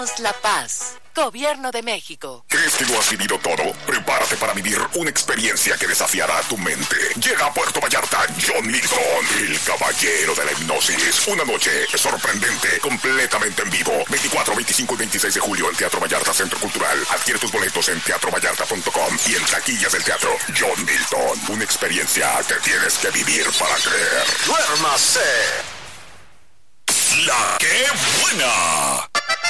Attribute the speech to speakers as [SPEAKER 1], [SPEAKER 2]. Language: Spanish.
[SPEAKER 1] La Paz, Gobierno de México.
[SPEAKER 2] ¿Crees que lo has vivido todo? Prepárate para vivir una experiencia que desafiará tu mente. Llega a Puerto Vallarta John Milton, el caballero de la hipnosis. Una noche sorprendente, completamente en vivo. 24, 25 y 26 de julio en Teatro Vallarta Centro Cultural. Adquiere tus boletos en teatrovallarta.com y en taquillas del teatro. John Milton, una experiencia que tienes que vivir para creer.
[SPEAKER 3] ¡Duérmase!
[SPEAKER 2] La que buena.